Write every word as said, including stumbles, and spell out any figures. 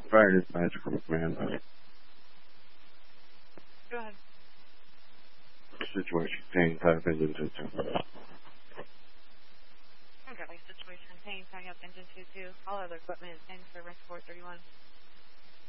Fire dispatch from command. Go ahead. Situation contained five engine two two. Okay, situation contained, tying up engine two two. All other equipment in service four thirty-one.